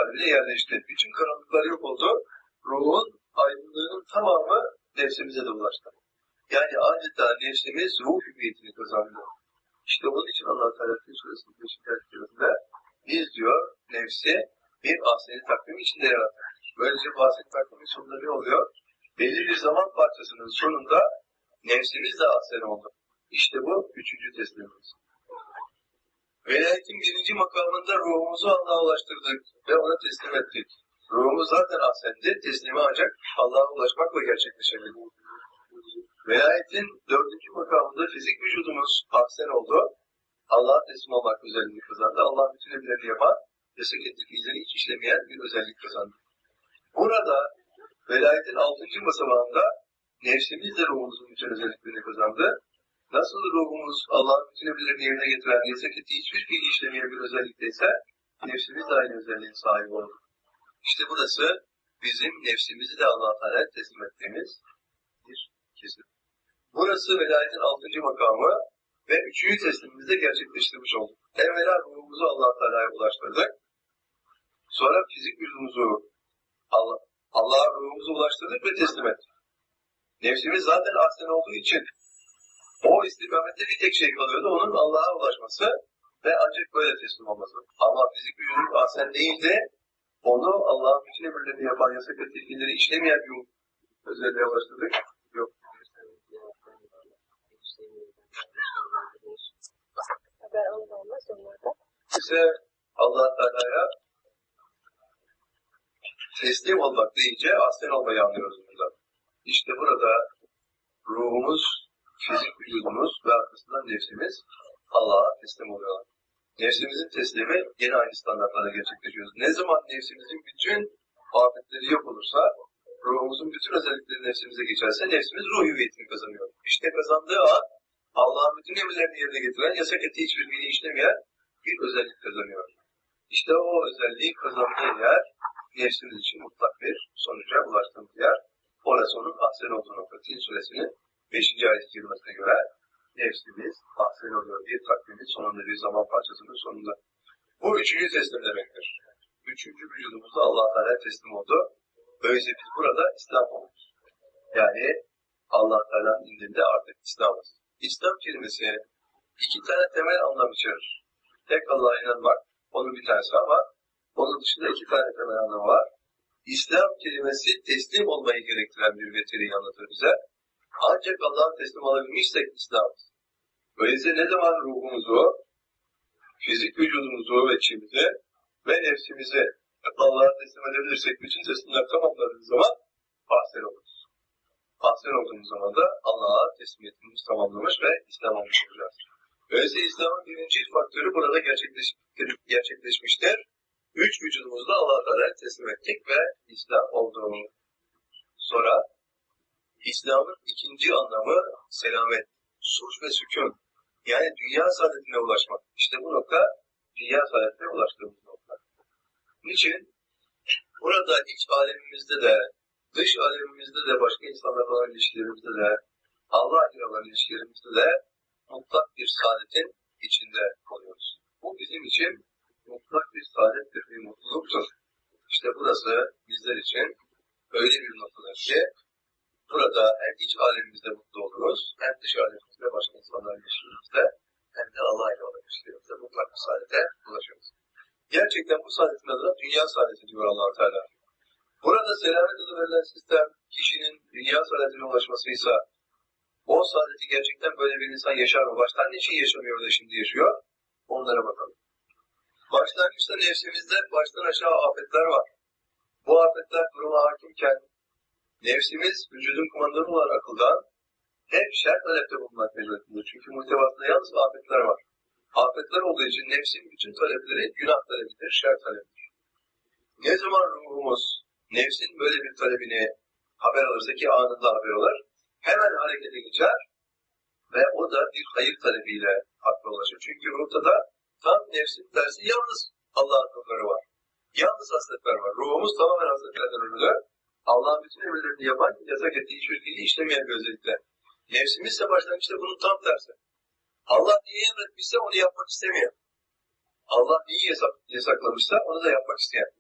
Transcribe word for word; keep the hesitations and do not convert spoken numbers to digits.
haline yerleşti. Bütün karanlıklar yok oldu. Ruhun aydınlığının tamamı nefsimize de ulaştı. Yani adeta nefsimiz ruh hüviyetini kazandı. İşte onun için Allah Teala Suresinin beşinci ayetinde biz diyor nefsi bir ahsen-i takvim içinde yarattık. Böylece bu ahsen-i takvimin sonunda ne oluyor? Belli bir zaman parçasının sonunda nefsimiz de ahsen oldu. İşte bu üçüncü teslimimiz. Velayetin birinci makamında ruhumuzu Allah'a ulaştırdık ve ona teslim ettik. Ruhumuz zaten ahsendi, teslimi ancak Allah'a ulaşmakla gerçekleşebilir. Velayetin dördüncü makamında fizik vücudumuz ahsen oldu. Allah'a teslim olmak özelliğini kazandı. Allah bütün emirlerini yapan, yasak ettiği fiilleri hiç işlemeyen bir özellik kazandı. Burada velayetin altıncı basamağında nefsimiz de ruhumuzun bütün özelliklerini kazandı. Nasıl ruhumuz Allah'ın bütün emirlerini yerine getiren, yasak ettiği hiçbir fiili işlemeyen bir özellikteyse, nefsimiz de aynı özelliğin sahibi oldu. İşte burası bizim nefsimizi de Allah-u Teala'ya teslim ettiğimiz bir kesim. Burası velayetin altıncı makamı ve üçüncü teslimimizde gerçekleştirmiş olduk. Evvela ruhumuzu Allah-u Teala'ya ulaştırdık. Sonra fizik vücudumuzu Allah, Allah'a ruhumuzu ulaştırdık ve teslim ettik. Nefsimiz zaten ahsen olduğu için o istikamette bir tek şey kalıyordu, onun Allah'a ulaşması ve ancak böyle teslim olması. Ama fizik vücudumuz ahsen değildi, onu Allah'ın bütün emirlerini yapan, yasak ettiği fiilleri işlemeyen bir özelliğe ulaştırdık. Yok. Haber olmaz onlarda. Ise Allah Teala'ya teslim olmak deyince ahsen olmayı anlıyoruz burada. İşte burada ruhumuz, fizik vücudumuz ve arkasından nefsimiz Allah'a teslim oluyorlar. Nefsimizin teslimi yine aynı standartlarda gerçekleşiyor. Ne zaman nefsimizin bütün afetleri yok olursa, ruhumuzun bütün özellikleri nefsimize geçerse, nefsimiz ruh hüviyetini kazanıyor. İşte kazandığı an, Allah'ın bütün emirlerini yerine getiren, yasak ettiği hiçbir fiili işlemeyen bir özellik kazanıyor. İşte o özelliği kazandığı yer, nefsimiz için mutlak bir sonuca ulaştığımız yer. Orası onun ahsen olduğu nokta. Tin suresinin beşinci ayet-i kerimesine göre nefsimiz ahsen oluyor. Bir takvimin sonunda, bir zaman parçasının sonunda. Bu üçüncü teslim demektir. Üçüncü vücudumuzda Allah-u Teala'ya teslim oldu. Öyleyse biz burada İslam oluruz. Yani Allah-u Teala'nın indinde artık İslam'ız. İslam kelimesi iki tane temel anlam içerir. Tek Allah'a inanmak, onun bir tanesi ama onun dışında iki tane temel anlamı var. İslam kelimesi teslim olmayı gerektiren bir metreyi anlatır bize. Ancak Allah'a teslim olabilmişsek İslam'ız. Öyleyse ne zaman ruhumuzu, fizik vücudumuzu ve içimizi ve nefsimizi Allah'a teslim edebilirsek, bütün teslimler tamamladığımız zaman ahsen oluruz. Ahsen olduğumuz zaman da Allah'a teslimiyetimizi tamamlamış ve İslam olmuş olacağız. Öyleyse İslam'ın birinci faktörü burada gerçekleş, gerçekleşmiştir. Üç vücudumuzda Allah'a Teala'ya teslim ettik ve İslam olduğunu. Sonra İslam'ın ikinci anlamı selamet, sulh ve sükun. Yani dünya saadetine ulaşmak. İşte bu nokta dünya saadetine ulaştığımız nokta. Niçin? Burada iç alemimizde de, dış alemimizde de, başka insanlarla olan ilişkilerimizde de, Allah ile olan ilişkilerimizde de mutlak bir saadetin içinde oluyoruz. Bu bizim için mutlak bir saadettir, bir mutluluktur. İşte burası bizler için öyle bir noktadır ki burada hem iç alemimizde mutlu oluruz, hem dış alemimizde, başka insanlarla ilişkilerimizde, hem de Allah ile olan ilişkilerimizde mutlak bir saadete ulaşıyoruz. Gerçekten bu saadetin adına dünya saadeti diyor Allah-u Teala. Burada selamet adı verilen sistem kişinin dünya saadetine ulaşmasıysa, o saadeti gerçekten böyle bir insan yaşar mı? Baştan niçin yaşamıyor da şimdi yaşıyor? Onlara bakalım. Başlangıçta nefsimizde baştan aşağı afetler var. Bu afetler duruma hakimken nefsimiz vücudun kumandanı olan akıldan hep şer talepte bulunmak mecburiyetinde. Çünkü muhtevasında yalnız afetler var. Afetler olduğu için nefsin bütün talepleri günah talebidir, şer talebidir. Ne zaman ruhumuz nefsin böyle bir talebini haber alırsa ki anında haber alır, hemen harekete geçer ve o da bir hayır talebiyle haklı ulaşır. Çünkü ruhta da tam nefsin tersi yalnız Allah'ın nurları var. Yalnız hasletler var. Ruhumuz tamamen hasletlerden ürünü. Allah'ın bütün emirlerini yapan, yasak ettiği hiçbir fiili işlemeyen bir özellikle. Nefsimiz ise başlangıçta bunun tam tersi. Allah neyi emretmişse onu yapmak istemiyor. Allah neyi yasak, yasaklamışsa onu da yapmak isteyen.